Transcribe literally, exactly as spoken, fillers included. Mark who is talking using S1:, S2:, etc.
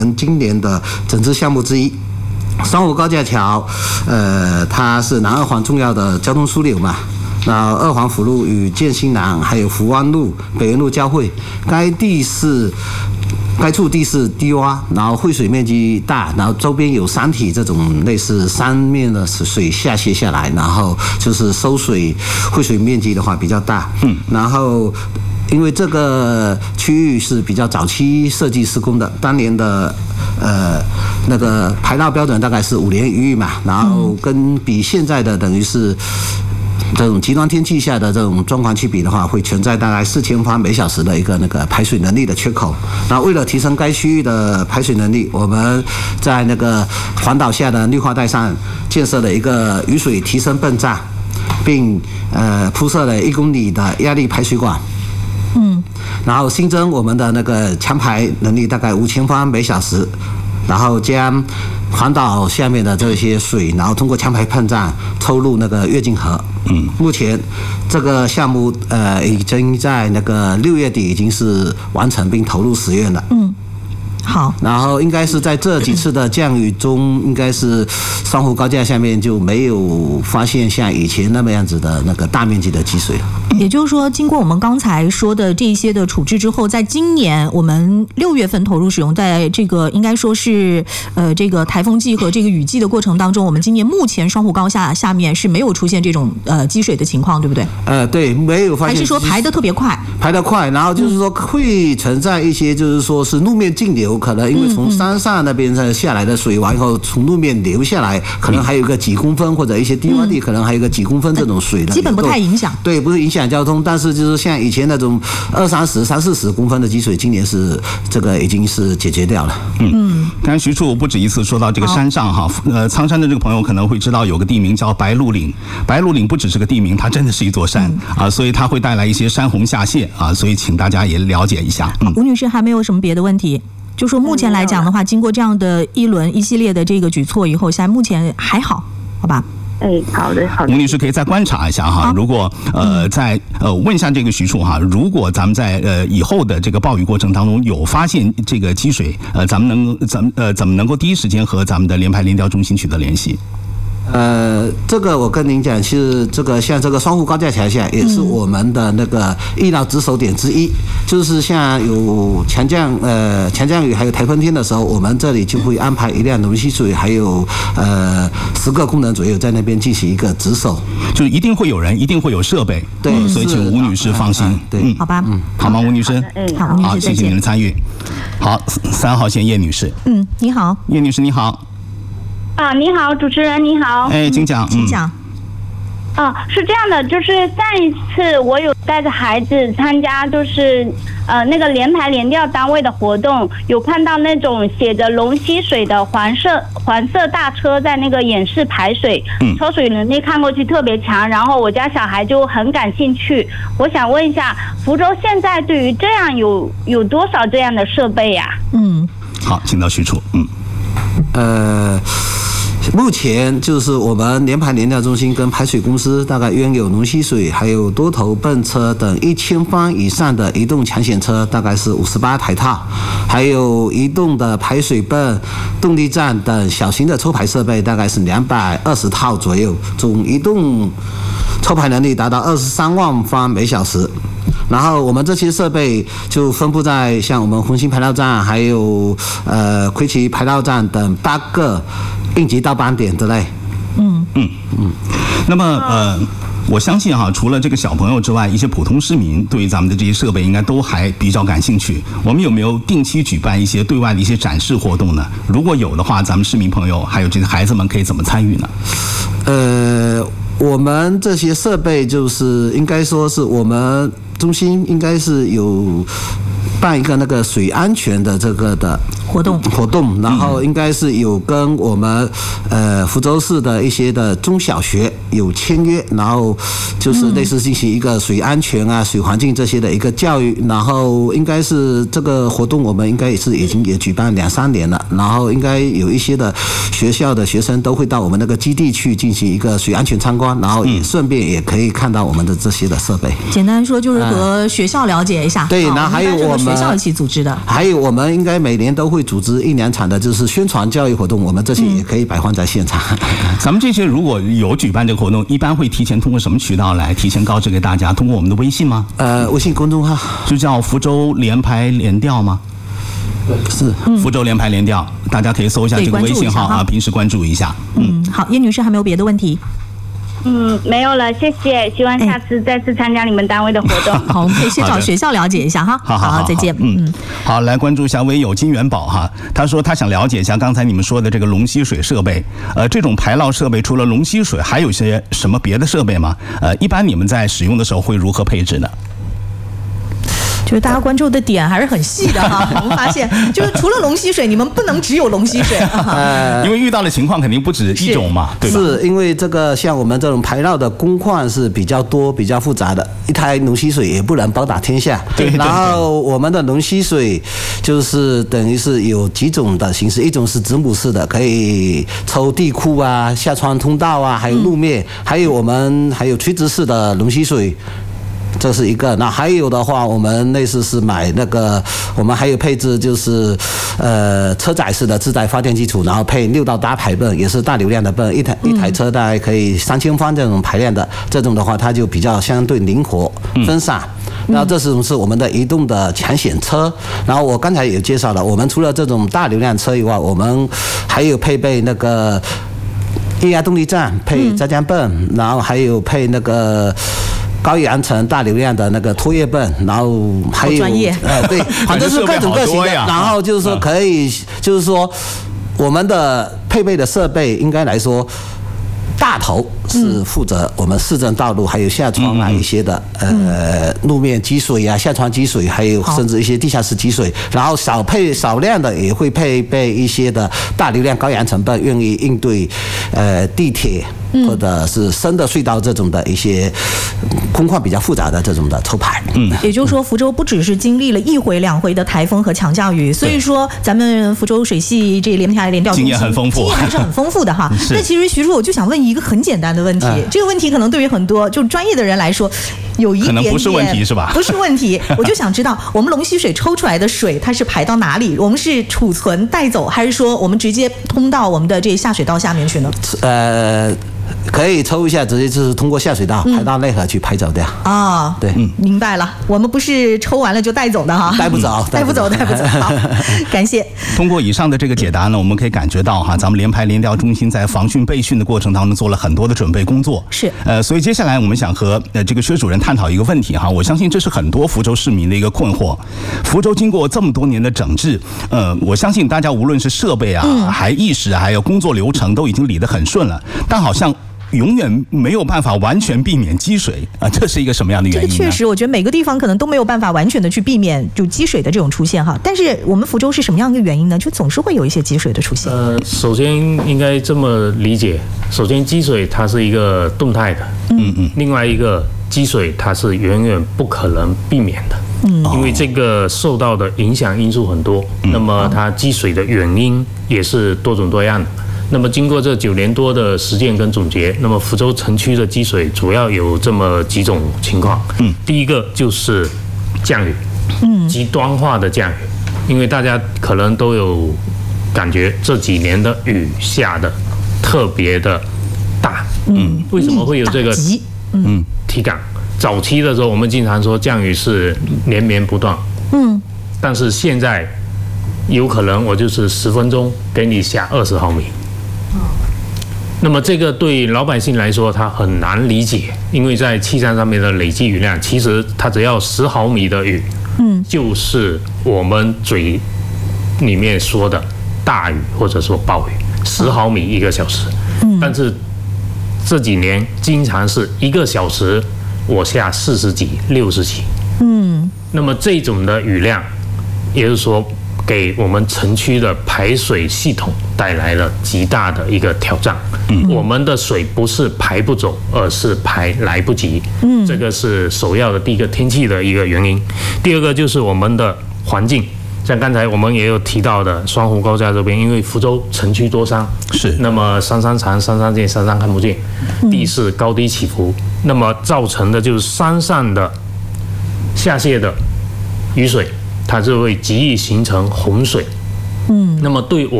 S1: 今年的整治项目之一。双湖高架桥，呃，它是南二环重要的交通枢纽嘛。那二环辅路与建新南还有福湾路、北园路交汇，该地是该处地势低洼，然后汇水面积大，然后周边有山体这种类似山面的水下泄下来，然后就是收水汇水面积的话比较大。嗯，然后因为这个区域是比较早期设计施工的，当年的呃那个排涝标准大概是五年一遇嘛，然后跟比现在的等于是。这种极端天气下的这种状况去比的话，会存在大概四千方每小时的一个那个排水能力的缺口。那为了提升该区域的排水能力，我们在那个环岛下的绿化带上建设了一个雨水提升泵站，并呃铺设了一公里的压力排水管。嗯，然后新增我们的那个强排能力大概五千方每小时。然后将环岛下面的这些水，然后通过强排泵站抽入那个跃进河。嗯，目前这个项目呃已经在那个六月底已经是完成并投入实验了。嗯。好，然后应该是在这几次的降雨中，应该是双湖高架下面就没有发现像以前那么样子的那个大面积的积水了。
S2: 也就是说，经过我们刚才说的这些的处置之后，在今年我们六月份投入使用，在这个应该说是呃这个台风季和这个雨季的过程当中，我们今年目前双湖高架下面是没有出现这种呃积水的情况，对不对？
S1: 呃，对，没有发现。
S2: 还是说排得特别快？
S1: 排得快，然后就是说会存在一些就是说是路面径流。可能因为从山上那边下来的水完以后从路面流下来，可能还有个几公分，或者一些低洼地可能还有个几公分这种水的，
S2: 基本不太影响。
S1: 对，不是影响交通，但是就是像以前那种二三十、三四十公分的积水，今年是这个已经是解决掉了。
S3: 嗯，刚才徐处不止一次说到这个山上哈，呃，苍山的这个朋友可能会知道有个地名叫白鹿岭，白鹿岭不只是个地名，它真的是一座山啊，所以它会带来一些山洪下泄啊，所以请大家也了解一下。嗯，
S2: 吴女士还没有什么别的问题？就说目前来讲的话，经过这样的一轮一系列的这个举措以后，现在目前还好，好吧？
S4: 哎，好的，好的。
S3: 吴女士可以再观察一下哈，如果呃在呃问一下这个徐处哈，如果咱们在呃以后的这个暴雨过程当中有发现这个积水，呃，咱们能咱们呃怎么能够第一时间和咱们的联排联调中心取得联系？
S1: 呃，这个我跟您讲，其实这个像这个双湖高架桥下也是我们的那个医疗值守点之一，就是像有强降呃强降雨还有台风天的时候，我们这里就会安排一辆龙吸水，还有呃十个工人左右在那边进行一个值守，
S3: 就一定会有人，一定会有设备，
S1: 对，
S3: 嗯、所以请吴女士放心，
S1: 对，
S2: 嗯，好吧，
S3: 嗯，好吗，吴女士？
S2: 好，吴女士，
S3: 好，谢谢您的参与。好，三号线叶女士，
S2: 嗯，你好，
S3: 叶女士你好。
S4: 啊，你好，主持人你好。
S3: 哎，请讲，
S2: 请讲。
S4: 啊，是这样的，就是上一次我有带着孩子参加，就是呃那个联排联调单位的活动，有看到那种写着龙吸水的黄色黄色大车在那个演示排水，嗯，抽水能力看过去特别强，然后我家小孩就很感兴趣。我想问一下，福州现在对于这样有有多少这样的设备呀？
S2: 嗯，
S3: 好，请到徐处，嗯，
S1: 呃。目前就是我们联排联调中心跟排水公司大概约有龙吸水还有多头泵车等一千方以上的移动抢险车大概是五十八台套，还有移动的排水泵、动力站等小型的抽排设备大概是两百二十套左右，总移动抽排能力达到二十三万方每小时。然后我们这些设备就分布在像我们红星排涝站，还有呃魁奇排涝站等八个应急倒班点之类。
S2: 嗯
S3: 嗯嗯。那么呃，我相信哈，除了这个小朋友之外，一些普通市民对于咱们的这些设备应该都还比较感兴趣。我们有没有定期举办一些对外的一些展示活动呢？如果有的话，咱们市民朋友还有这些孩子们可以怎么参与呢？
S1: 呃，我们这些设备就是应该说是我们中心应该是有办一个那个水安全的这个的
S2: 活动
S1: 活动，然后应该是有跟我们呃福州市的一些的中小学有签约，然后就是类似进行一个水安全啊、水环境这些的一个教育，然后应该是这个活动我们应该也是已经也举办两三年了，然后应该有一些的学校的学生都会到我们那个基地去进行一个水安全参观，然后也顺便也可以看到我们的这些的设备。
S2: 简单说就是和学校了解一下，
S1: 对，然后还有我们
S2: 学校一起组织的，
S1: 还有我们应该每年都会会组织一两场的就是宣传教育活动，我们这些也可以摆放在现场。
S3: 嗯、咱们这些如果有举办这个活动，一般会提前通过什么渠道来提前告知给大家？通过我们的微信吗？
S1: 呃，微信公众号
S3: 就叫福州联排联调吗？
S1: 是
S3: 福州联排联调，大家可以搜一下这个微信号啊，平时关注一下。
S2: 嗯，好，叶女士还没有别的问题？
S4: 嗯，没有了，谢谢。希望下次再次参加你们单位的活动。
S2: 好，我们可以先找学校了解一下哈。
S3: 好好好，
S2: 再见。
S3: 嗯，好，来关注一下微友金元宝哈，他说他想了解一下刚才你们说的这个龙吸水设备，呃，这种排涝设备除了龙吸水，还有些什么别的设备吗？呃，一般你们在使用的时候会如何配置呢？
S2: 就是大家关注的点还是很细的哈，我们发现就是除了龙吸水，你们不能只有龙吸水，
S1: 呃，
S3: 因为遇到的情况肯定不止一种嘛，对吧？
S1: 是因为这个像我们这种排涝的工况是比较多、比较复杂的，一台龙吸水也不能包打天下。
S3: 对。
S1: 然后我们的龙吸水就是等于是有几种的形式，一种是子母式的，可以抽地库啊、下穿通道啊，还有路面，嗯、还有我们还有垂直式的龙吸水。这是一个，那还有的话，我们类似是买那个，我们还有配置就是，呃，车载式的自带发电基础，然后配六道大排泵，也是大流量的泵，一台一台车大概可以三千方这种排量的，这种的话它就比较相对灵活分散。然后这种是我们的移动的抢险车，然后我刚才也介绍了，我们除了这种大流量车以外，我们还有配备那个液压动力站，配扎浆泵，然后还有配那个。高扬层大流量的那个拖曳泵，然后还有呃对，反正是各种各型的。然后就是说可以，就是说我们的配备的设备应该来说，大头是负责我们市政道路还有下穿啊一些的呃路面积水啊、下穿积水，还有甚至一些地下室积水。然后少配少量的也会配备一些的大流量高扬层泵，愿意应对呃地铁。或者是深的隧道这种的一些工况比较复杂的这种的抽排，
S2: 嗯，也就是说，福州不只是经历了一回两回的台风和强降雨，所以说咱们福州水系这联排联调中心
S3: 经验很丰富，
S2: 经验还是很丰富的哈。那其实徐叔，我就想问一个很简单的问题，嗯、这个问题可能对于很多就专业的人来说，有一点点
S3: 可能不是问题是吧？
S2: 不是问题，我就想知道，我们龙吸水抽出来的水，它是排到哪里？我们是储存带走，还是说我们直接通到我们的这下水道下面去呢？
S1: 呃。可以抽一下，直接就是通过下水道排到内河去排走掉。
S2: 啊、哦，
S1: 对，
S2: 嗯，明白了。我们不是抽完了就带走的哈，
S1: 带不走，
S2: 带不走，带不走。好，感谢。
S3: 通过以上的这个解答呢，我们可以感觉到哈，咱们联排联调中心在防汛备汛的过程当中做了很多的准备工作。
S2: 是，
S3: 呃，所以接下来我们想和呃这个薛主任探讨一个问题哈，我相信这是很多福州市民的一个困惑。福州经过这么多年的整治，呃，我相信大家无论是设备啊，嗯、还意识还有工作流程都已经理得很顺了，但好像永远没有办法完全避免积水啊，这是一个什么样的原因呢？
S2: 这个确实，我觉得每个地方可能都没有办法完全的去避免就积水的这种出现哈。但是我们福州是什么样的原因呢？就总是会有一些积水的出现。
S5: 呃，首先应该这么理解，首先积水它是一个动态的，嗯嗯，另外一个积水它是远远不可能避免的。嗯，因为这个受到的影响因素很多，嗯、那么它积水的原因也是多种多样的。那么经过这九年多的实践跟总结，那么福州城区的积水主要有这么几种情况。嗯，第一个就是降雨，嗯，极端化的降雨，因为大家可能都有感觉这几年的雨下的特别的大。嗯，为什么会有这个嗯体感？早期的时候，我们经常说降雨是连绵不断。嗯，但是现在有可能我就是十分钟给你下二十毫米。那么这个对老百姓来说他很难理解，因为在气象上面的累计雨量，其实它只要十毫米的雨，嗯，就是我们嘴里面说的大雨或者说暴雨，十毫米一个小时。嗯，但是这几年经常是一个小时我下四十几、六十几。嗯，那么这种的雨量，也就是说，给我们城区的排水系统带来了极大的一个挑战。嗯，我们的水不是排不走，而是排来不及。嗯，这个是首要的第一个天气的一个原因。第二个就是我们的环境，像刚才我们也有提到的双湖高架这边，因为福州城区多山，是，那么山山长，山山近，山山看不见，地势高低起伏，那么造成的就是山上的下泄的雨水，它就会极易形成洪水， 嗯，那么对我